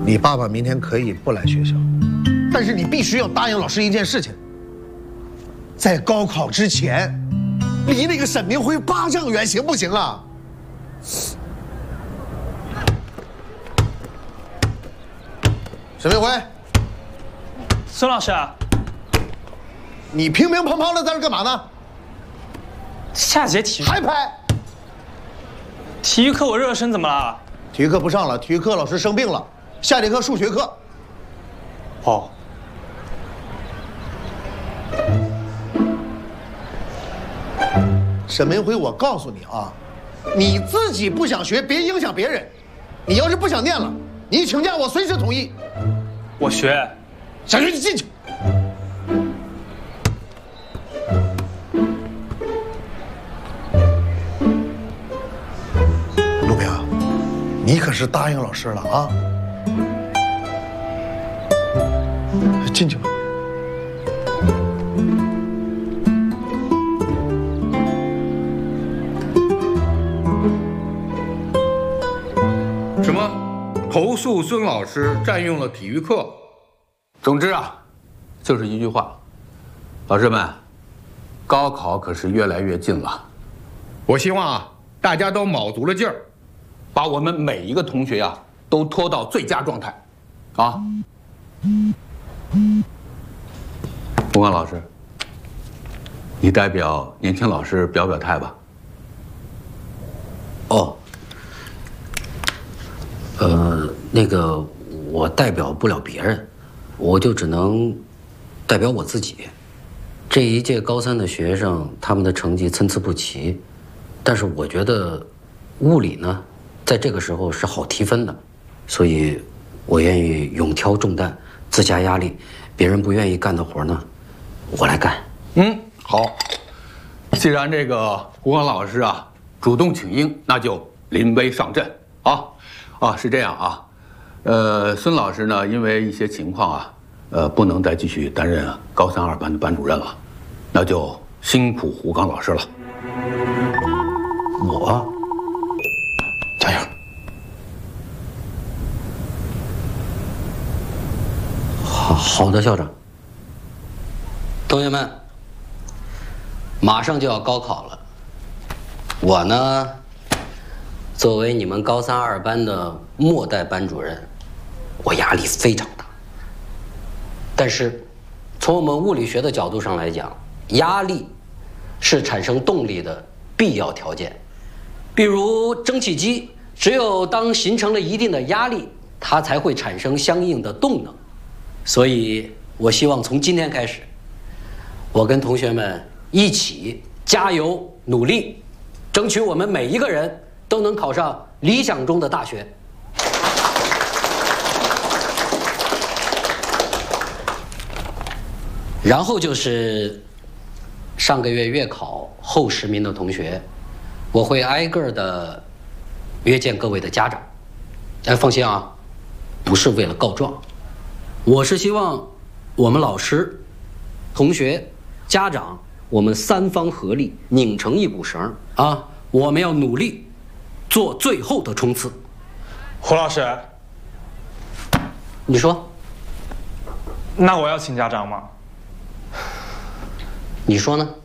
你爸爸明天可以不来学校，但是你必须要答应老师一件事情，在高考之前，离那个沈明辉8丈远，行不行啊？沈明辉， 孙老师， 你乒乒乓乓的在这干嘛呢？ 下节体育还拍？ 体育课我热身怎么了？ 体育课不上了，体育课老师生病了，下节课数学课。 哦。 沈明辉，我告诉你啊，你自己不想学，别影响别人。你要是不想念了，你请假我随时同意。 我学， 想学就进去。陆明，你可是答应老师了啊！进去吧。 什么？投诉孙老师占用了体育课？总之啊，就是一句话，老师们，高考可是越来越近了。我希望啊，大家都卯足了劲儿，把我们每一个同学呀都拖到最佳状态，啊！吴刚老师，你代表年轻老师表表态吧。 哦。那个我代表不了别人，我就只能代表我自己。这一届高3的学生，他们的成绩参差不齐，但是我觉得物理呢，在这个时候是好提分的，所以我愿意勇挑重担，自加压力。别人不愿意干的活呢，我来干。 好。既然这个吴刚老师啊主动请缨，那就临危上阵啊！是这样啊。孙老师呢，因为一些情况啊，不能再继续担任高3、2班的班主任了，那就辛苦胡刚老师了。 我加油！ 好的，校长。同学们，马上就要高考了，我呢，作为你们高3、2班的末代班主任，我压力非常大。但是，从我们物理学的角度上来讲，压力是产生动力的必要条件。比如蒸汽机，只有当形成了一定的压力，它才会产生相应的动能。所以，我希望从今天开始，我跟同学们一起加油努力，争取我们每一个人都能考上理想中的大学。然后就是上个月月考后10名的同学，我会挨个的约见各位的家长。放心啊，不是为了告状，我是希望我们老师、同学、家长，我们3方合力，拧成一股绳啊！我们要努力做最后的冲刺。 胡老师， 你说？ 那我要请家长吗？ 你说呢？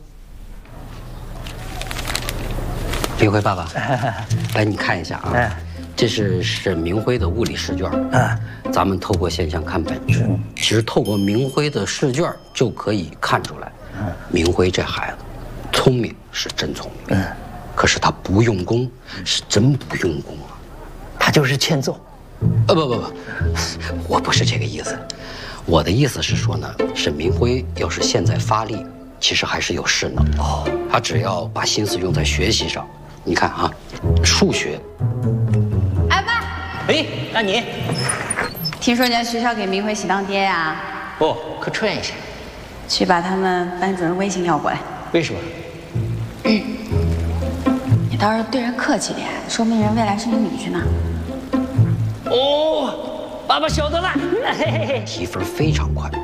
李辉爸爸，来你看一下啊，这是沈明辉的物理试卷。咱们透过现象看本质，其实透过明辉的试卷就可以看出来，明辉这孩子聪明是真聪明，可是他不用功是真不用功啊， 他就是欠揍。 不，我不是这个意思，我的意思是说呢，沈明辉要是现在发力，其实还是有势能的。他只要把心思用在学习上，你看啊，数学。 哎爸， 哎，那你听说你在学校给明辉喜当爹呀？ 哦，可串一下。 去把他们班主任微信要过来。 为什么？ 你倒是对人客气点，说明人未来是你女婿呢。 哦，爸爸晓得了。嘿嘿嘿， 提分非常快。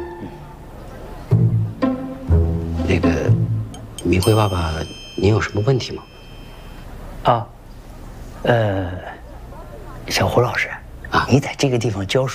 那个，明辉爸爸，您有什么问题吗？ 小胡老师啊，你在这个地方教书。